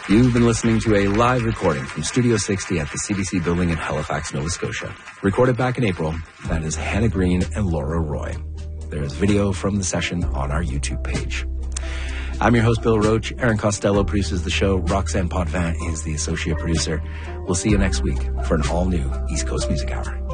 You've been listening to a live recording from Studio 60 at the CBC building in Halifax, Nova Scotia. Recorded back in April, that is Hannah Green and Laura Roy. There's video from the session on our YouTube page. I'm your host, Bill Roach. Aaron Costello produces the show. Roxanne Potvin is the associate producer. We'll see you next week for an all-new East Coast Music Hour.